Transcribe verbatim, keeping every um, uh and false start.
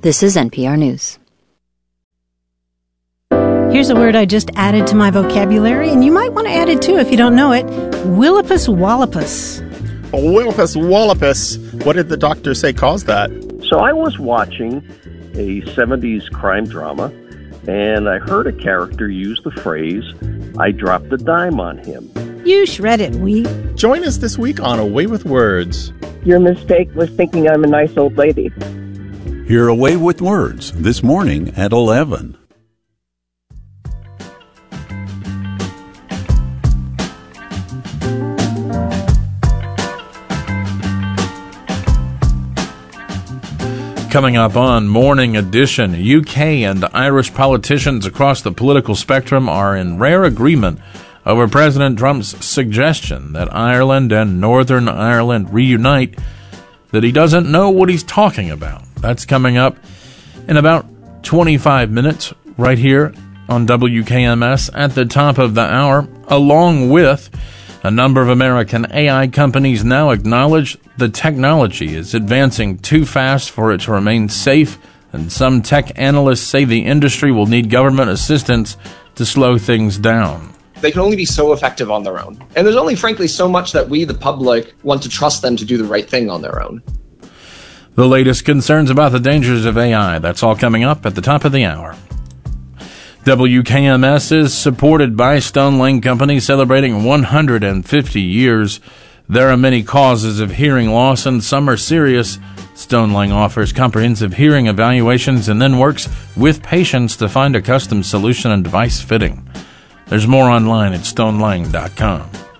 This is N P R News. Here's a word I just added to my vocabulary, and you might want to add it too if you don't know it. Willipus wallopus. Willipus wallopus. What did the doctor say caused that? So I was watching a seventies crime drama, and I heard a character use the phrase, "I dropped a dime on him." You shred it, we. Join us this week on A Way with Words. Your mistake was thinking I'm a nice old lady. Hear A Way with Words this morning at eleven. Coming up on Morning Edition, U K and Irish politicians across the political spectrum are in rare agreement over President Trump's suggestion that Ireland and Northern Ireland reunite, that he doesn't know what he's talking about. That's coming up in about twenty-five minutes right here on W K M S at the top of the hour, along with a number of American A I companies now acknowledge the technology is advancing too fast for it to remain safe, and some tech analysts say the industry will need government assistance to slow things down. They can only be so effective on their own. And there's only, frankly, so much that we, the public, want to trust them to do the right thing on their own. The latest concerns about the dangers of A I. That's all coming up at the top of the hour. W K M S is supported by Stone Lane Company, celebrating one hundred fifty years. There are many causes of hearing loss, and some are serious. Stone Lane offers comprehensive hearing evaluations and then works with patients to find a custom solution and device fitting. There's more online at stone lane dot com.